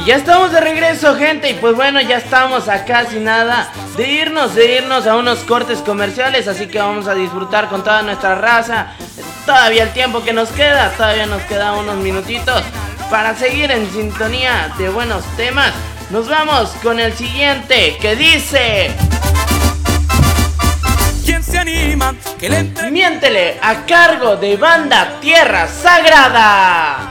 Y ya estamos de regreso, gente, y pues bueno, ya estamos a casi nada de irnos a unos cortes comerciales, así que vamos a disfrutar con toda nuestra raza. Todavía el tiempo que nos queda, todavía nos queda unos minutitos para seguir en sintonía de buenos temas. Nos vamos con el siguiente, que dice: ¿Quién se anima? Que le Miéntele, a cargo de Banda Tierra Sagrada.